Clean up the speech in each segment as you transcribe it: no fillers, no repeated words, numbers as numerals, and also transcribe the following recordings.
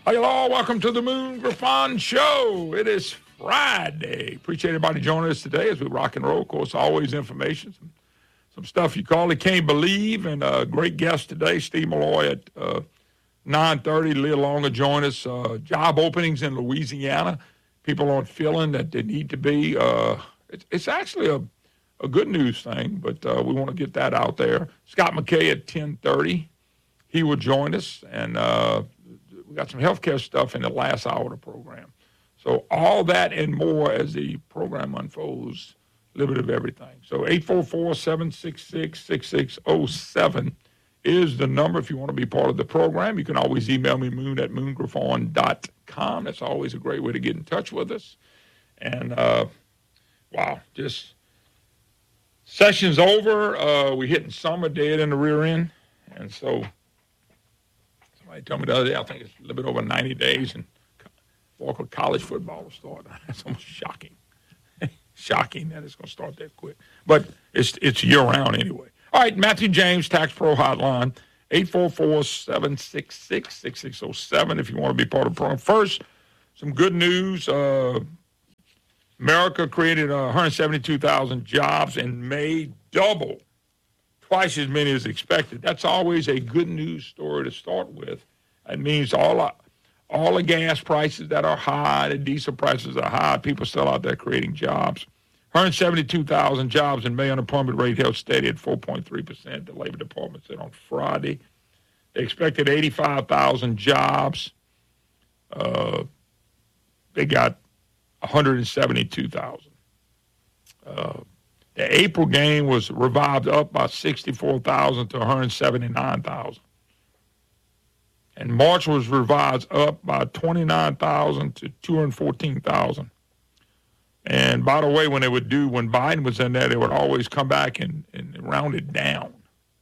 Hello, welcome to the Moon Griffon Show. It is Friday. Appreciate everybody joining us today as we rock and roll. Of course, always information, some stuff you call it can't believe, and a great guest today, Steve Malloy at 9:30. Leah Longer join us. Job openings in Louisiana. People aren't feeling that they need to be. It's actually a good news thing, but we want to get that out there. Scott McKay at 10:30. He will join us, and we got some healthcare stuff in the last hour of the program. So all that and more as the program unfolds, a little bit of everything. So 844-766-6607 is the number if you want to be part of the program. You can always email me, moon@moongriffon.com. That's always a great way to get in touch with us. And, wow, just session's over. We're hitting summer dead in the rear end. And so somebody told me the other day, I think it's a little bit over 90 days, and Walker college football will start. That's almost shocking. Shocking that it's going to start that quick. But it's year-round anyway. All right, Matthew James, Tax Pro Hotline, 844-766-6607 if you want to be part of the program. First, some good news. America created 172,000 jobs in May, double. Twice as many as expected. That's always a good news story to start with. It means all the gas prices that are high, the diesel prices are high, people still out there creating jobs. 172,000 jobs in May. Unemployment rate held steady at 4.3%. The Labor Department said on Friday. They expected 85,000 jobs. They got 172,000. The April gain was revived up by 64,000 to 179,000. And March was revised up by 29,000 to 214,000. And by the way, when Biden was in there, they would always come back and round it down.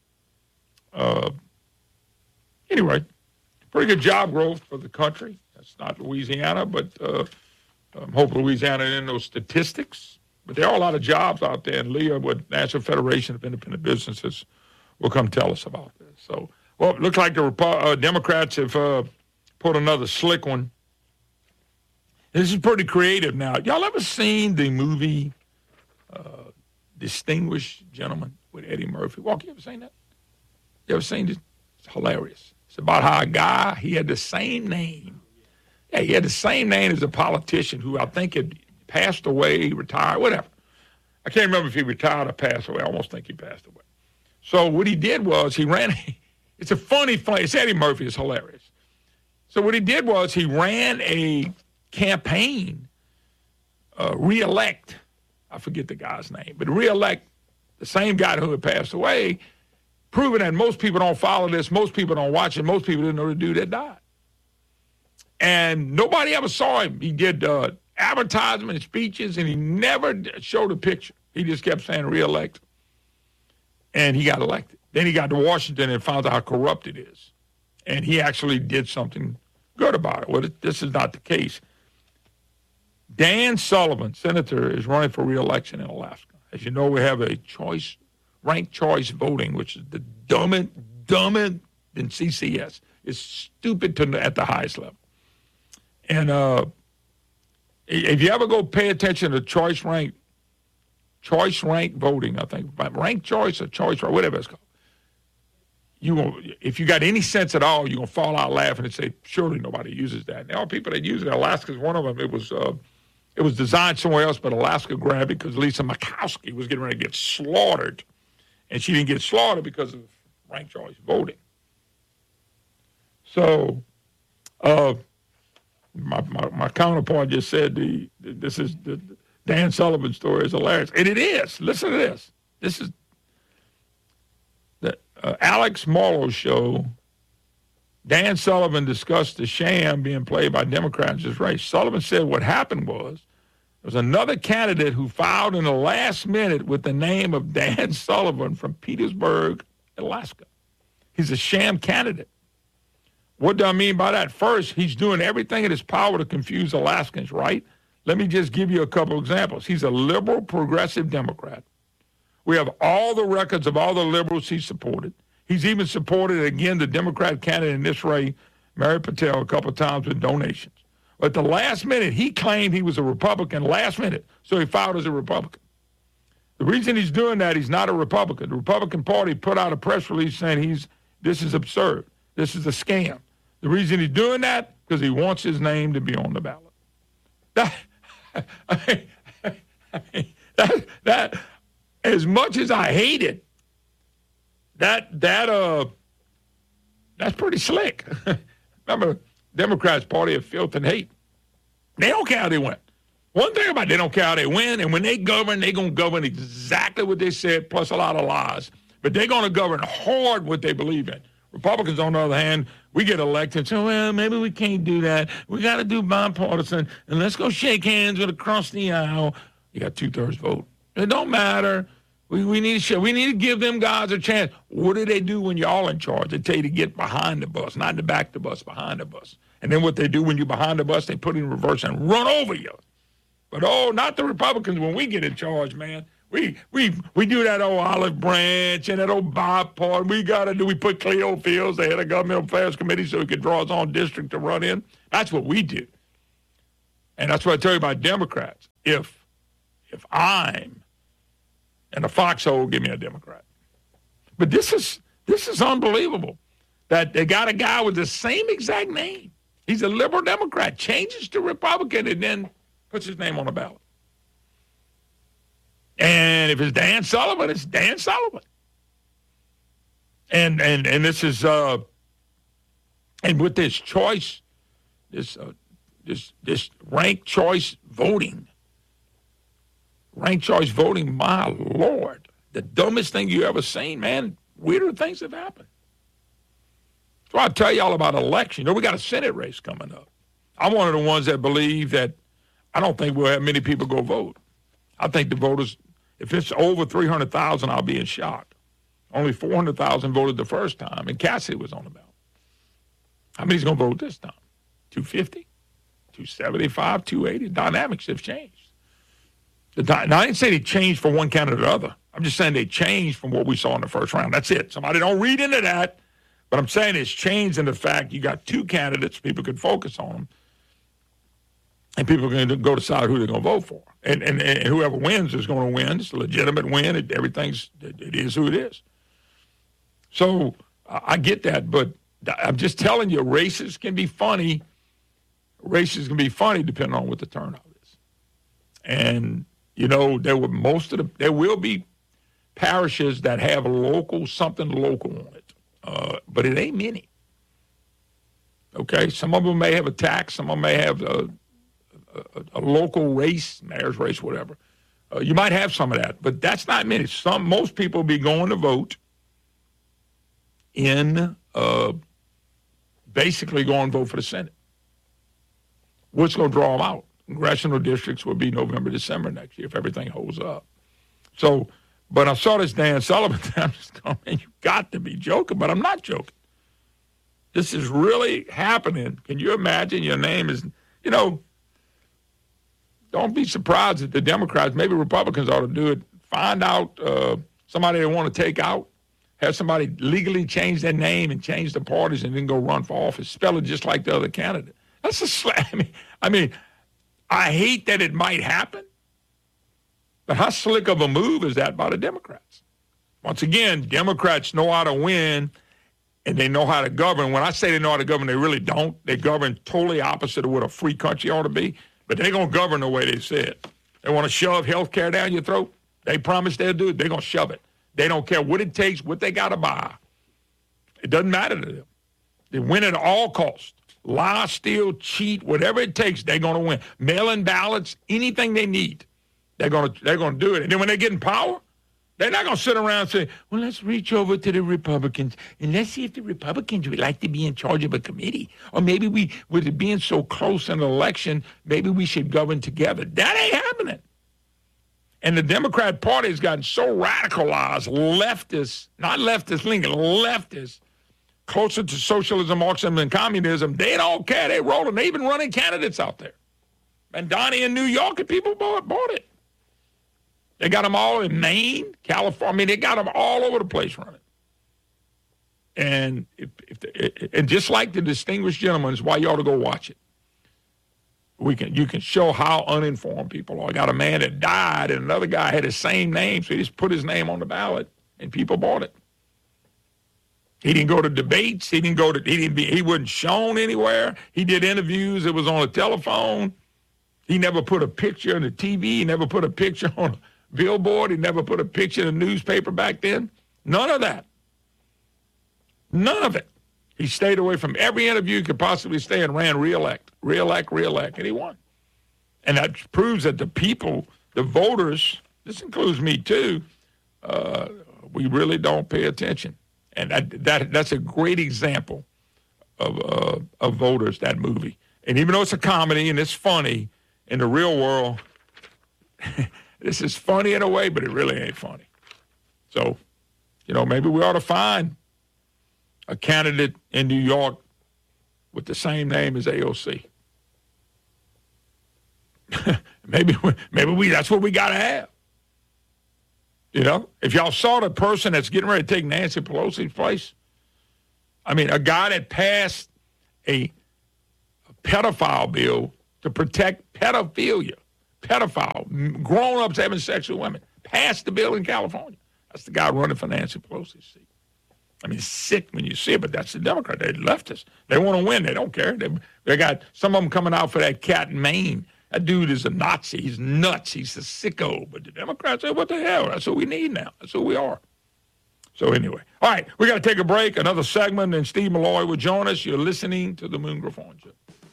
Anyway, pretty good job growth for the country. That's not Louisiana, but hope Louisiana in those statistics. But there are a lot of jobs out there, and Leah with National Federation of Independent Businesses will come tell us about this. So, well, it looks like the Democrats have put another slick one. This is pretty creative now. Y'all ever seen the movie Distinguished Gentleman with Eddie Murphy? Walker, you ever seen that? You ever seen it? It's hilarious. It's about how a guy, he had the same name. Yeah, he had the same name as a politician who I think had passed away, retired, whatever. I can't remember if he retired or passed away. I almost think he passed away. So what he did was he ran, it's a funny, it's Eddie Murphy, it's hilarious. So what he did was he ran a campaign, re-elect, I forget the guy's name, but re-elect the same guy who had passed away, proving that most people don't follow this, most people don't watch it, most people didn't know the dude that died. And nobody ever saw him. He did advertisement and speeches, and he never showed a picture. He just kept saying re-elect, and he got elected. Then he got to Washington and found out how corrupt it is, and he actually did something good about it. Well, this is not the case. Dan Sullivan, senator, is running for re-election in Alaska. As you know, we have a ranked choice voting, which is the dumbest than CCS. It's stupid at the highest level. And if you ever go pay attention to choice rank voting, I think, ranked choice or choice, or whatever it's called, if you got any sense at all, you're going to fall out laughing and say, surely nobody uses that. And there are people that use it. Alaska's one of them. It was designed somewhere else, but Alaska grabbed it because Lisa Murkowski was getting ready to get slaughtered. And she didn't get slaughtered because of ranked choice voting. So, my counterpart just said this is the Dan Sullivan story is hilarious, and it is. Listen to this. This is the Alex Marlowe show. Dan Sullivan discussed the sham being played by Democrats in this race. Sullivan said what happened was there was another candidate who filed in the last minute with the name of Dan Sullivan from Petersburg, Alaska. He's a sham candidate. What do I mean by that? First, he's doing everything in his power to confuse Alaskans, right? Let me just give you a couple examples. He's a liberal, progressive Democrat. We have all the records of all the liberals he supported. He's even supported, again, the Democrat candidate in this race, Mary Patel a couple of times with donations. But the last minute, he claimed he was a Republican last minute, so he filed as a Republican. The reason he's doing that, he's not a Republican. The Republican Party put out a press release saying this is absurd. This is a scam. The reason he's doing that, because he wants his name to be on the ballot. That as much as I hate it, that's pretty slick. Remember, Democrats, party of filth and hate. They don't care how they win. One thing about it, they don't care how they win, and when they govern, they're going to govern exactly what they said, plus a lot of lies. But they're going to govern hard what they believe in. Republicans, on the other hand, we get elected, so, well, maybe we can't do that. We got to do bipartisan, and let's go shake hands with across the aisle. You got 2/3 vote. It don't matter. We need to give them guys a chance. What do they do when you're all in charge? They tell you to get behind the bus, not in the back of the bus, behind the bus. And then what they do when you're behind the bus, they put it in reverse and run over you. But, not the Republicans when we get in charge, man. We do that old olive branch and that old bipartisan. We put Cleo Fields, the head of Government Affairs Committee, so he could draw his own district to run in. That's what we do. And that's what I tell you about Democrats. If I'm in a foxhole, give me a Democrat. But this is unbelievable that they got a guy with the same exact name. He's a liberal Democrat, changes to Republican, and then puts his name on the ballot. And if it's Dan Sullivan, it's Dan Sullivan. And this is and with this choice, this ranked choice voting, my Lord, the dumbest thing you ever seen, man. Weirder things have happened. So I tell y'all about election. We got a Senate race coming up. I'm one of the ones that believe that I don't think we'll have many people go vote. I think the voters, if it's over 300,000, I'll be in shock. Only 400,000 voted the first time, and Cassidy was on the ballot. How many's going to vote this time? 250, 275, 280? Dynamics have changed. Now, I didn't say they changed from one candidate to the other. I'm just saying they changed from what we saw in the first round. That's it. Somebody don't read into that, but I'm saying it's changed in the fact you got two candidates, people can focus on them, and people are going to go decide who they're going to vote for. And whoever wins is going to win. It's a legitimate win. It is who it is. So I get that, but I'm just telling you, races can be funny. Races can be funny depending on what the turnout is. And, there will be parishes that have something local on it, but it ain't many. Okay, some of them may have a tax, some of them may have a local race, mayor's race, whatever. You might have some of that, but that's not many. Most people will be going to vote in basically go and vote for the Senate. What's going to draw them out? Congressional districts will be November, December next year if everything holds up. So, but I saw this Dan Sullivan thing. I'm just going, man, you got to be joking, but I'm not joking. This is really happening. Can you imagine your name is, don't be surprised that the Democrats, maybe Republicans ought to do it. Find out somebody they want to take out. Have somebody legally change their name and change the parties and then go run for office. Spell it just like the other candidate. That's a slam. I hate that it might happen, but how slick of a move is that by the Democrats? Once again, Democrats know how to win and they know how to govern. When I say they know how to govern, they really don't. They govern totally opposite of what a free country ought to be, but they're going to govern the way they said. They want to shove health care down your throat. They promise they'll do it. They're going to shove it. They don't care what it takes, what they got to buy. It doesn't matter to them. They win at all costs. Lie, steal, cheat, whatever it takes, they're going to win. Mail-in ballots, anything they need, they're going to do it. And then when they get in power, they're not going to sit around and say, well, let's reach over to the Republicans and let's see if the Republicans would like to be in charge of a committee. Or maybe with it being so close in an election, maybe we should govern together. That ain't happening. And the Democrat Party has gotten so radicalized, not leftist, Lincoln, leftist, closer to socialism, Marxism, and communism. They don't care. They rolling. They even running candidates out there. And Donnie in New York, and people bought it. They got them all in Maine, California. They got them all over the place running. And and just like the distinguished gentleman, is why you ought to go watch it. You can show how uninformed people are. I got a man that died, and another guy had the same name, so he just put his name on the ballot, and people bought it. He didn't go to debates. He wasn't shown anywhere. He did interviews. It was on a telephone. He never put a picture on the TV. He never put a picture on a billboard. He never put a picture in the newspaper back then. None of that. None of it. He stayed away from every interview he could possibly stay and ran reelect, and he won. And that proves that the people, the voters, this includes me too, we really don't pay attention. And that's a great example of voters, that movie. And even though it's a comedy and it's funny, in the real world, this is funny in a way, but it really ain't funny. So, maybe we ought to find a candidate in New York with the same name as AOC. maybe that's what we got to have. If y'all saw the person that's getting ready to take Nancy Pelosi's place, I mean, a guy that passed a pedophile bill to protect pedophilia, grown-ups having sex with women, passed the bill in California. That's the guy running for Nancy Pelosi's seat. I mean, it's sick when you see it, but that's the Democrat. They're leftists. They want to win. They don't care. They got some of them coming out for that cat in Maine. That dude is a Nazi. He's nuts. He's a sicko. But the Democrats say, what the hell? That's what we need now. That's who we are. So anyway. All right, we got to take a break. Another segment, and Steve Malloy will join us. You're listening to the Moon Griffon Show.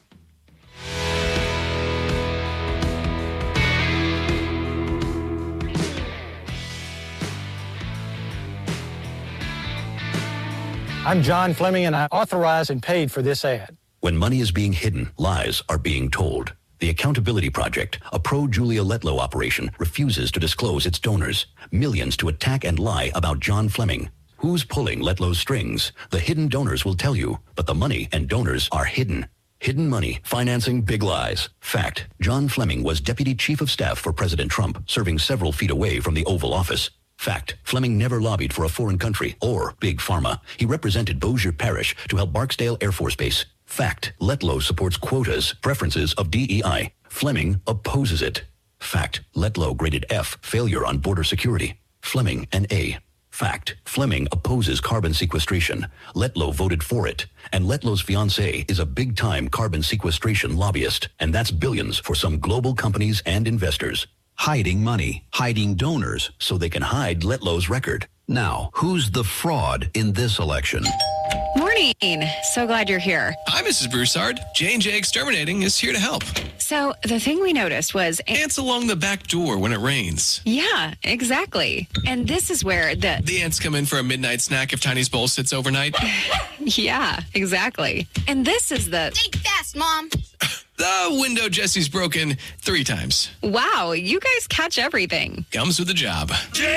I'm John Fleming, and I authorized and paid for this ad. When money is being hidden, lies are being told. The Accountability Project, a pro-Julia Letlow operation, refuses to disclose its donors. Millions to attack and lie about John Fleming. Who's pulling Letlow's strings? The hidden donors will tell you, but the money and donors are hidden. Hidden money, financing big lies. Fact, John Fleming was Deputy Chief of Staff for President Trump, serving several feet away from the Oval Office. Fact, Fleming never lobbied for a foreign country or Big Pharma. He represented Bossier Parish to help Barksdale Air Force Base. Fact, Letlow supports quotas, preferences of DEI. Fleming opposes it. Fact, Letlow graded F, failure on border security. Fleming an A. Fact, Fleming opposes carbon sequestration. Letlow voted for it. And Letlow's fiancé is a big-time carbon sequestration lobbyist. And that's billions for some global companies and investors. Hiding money, hiding donors, so they can hide Letlow's record. Now, who's the fraud in this election? Morning. So glad you're here. Hi, Mrs. Broussard. J&J Exterminating is here to help. So the thing we noticed was... Ants along the back door when it rains. Yeah, exactly. And this is where The ants come in for a midnight snack if Tiny's bowl sits overnight. Yeah, exactly. And this is the... Think fast, Mom. The window Jesse's broken 3 times. Wow, you guys catch everything. Comes with the job.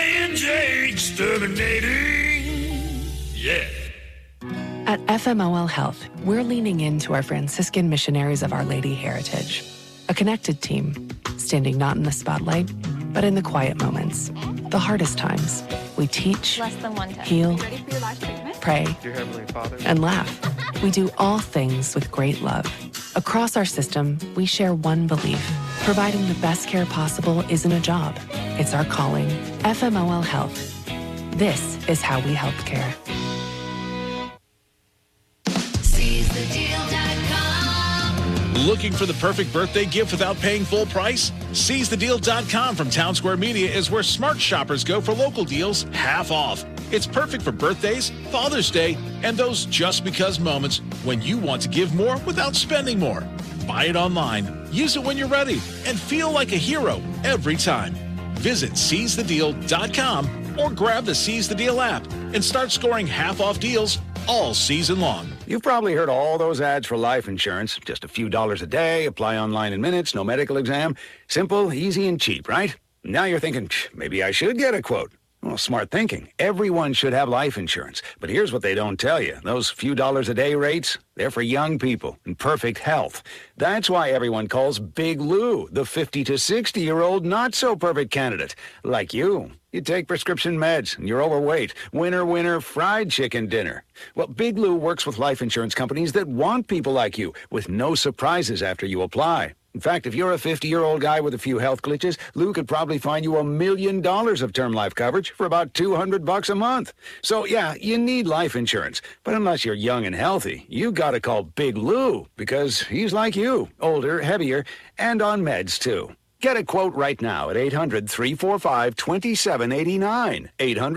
J&J Exterminating. Yeah. At FMOL Health, we're leaning into our Franciscan missionaries of Our Lady heritage. A connected team, standing not in the spotlight, but in the quiet moments, the hardest times. We teach, heal, pray, and laugh. We do all things with great love. Across our system, we share one belief. Providing the best care possible isn't a job. It's our calling. FMOL Health. This is how we help care. Looking for the perfect birthday gift without paying full price? SeizeTheDeal.com from Town Square Media is where smart shoppers go for local deals half off. It's perfect for birthdays, Father's Day, and those just because moments when you want to give more without spending more. Buy it online, use it when you're ready, and feel like a hero every time. Visit SeizeTheDeal.com or grab the Seize the Deal app and start scoring half off deals all season long. You've probably heard all those ads for life insurance. Just a few dollars a day, apply online in minutes, no medical exam. Simple, easy, and cheap, right? Now you're thinking, maybe I should get a quote. Well, smart thinking. Everyone should have life insurance. But here's what they don't tell you. Those few dollars a day rates, they're for young people in perfect health. That's why everyone calls Big Lou the 50 to 60-year-old not-so-perfect candidate. Like you. You take prescription meds and you're overweight. Winner, fried chicken dinner. Well, Big Lou works with life insurance companies that want people like you with no surprises after you apply. In fact, if you're a 50-year-old guy with a few health glitches, Lou could probably find you $1 million of term life coverage for about $200 a month. So, yeah, you need life insurance. But unless you're young and healthy, you gotta call Big Lou because he's like you, older, heavier, and on meds, too. Get a quote right now at 800-345-2789.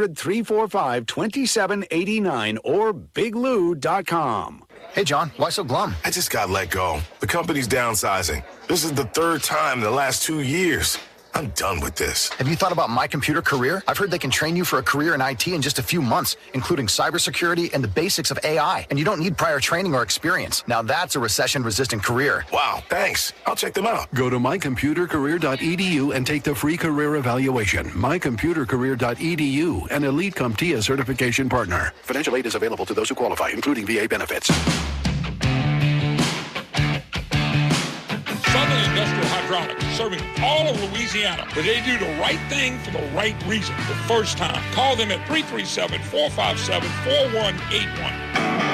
800-345-2789 or biglou.com. Hey, John, why so glum? I just got let go. The company's downsizing. This is the third time in the last 2 years. I'm done with this. Have you thought about My Computer Career? I've heard they can train you for a career in IT in just a few months, including cybersecurity and the basics of AI. And you don't need prior training or experience. Now that's a recession-resistant career. Wow, thanks. I'll check them out. Go to mycomputercareer.edu and take the free career evaluation. Mycomputercareer.edu, an Elite CompTIA certification partner. Financial aid is available to those who qualify, including VA benefits. Southern Industrial Hydraulics, serving all of Louisiana, but they do the right thing for the right reason the first time. Call them at 337-457-4181.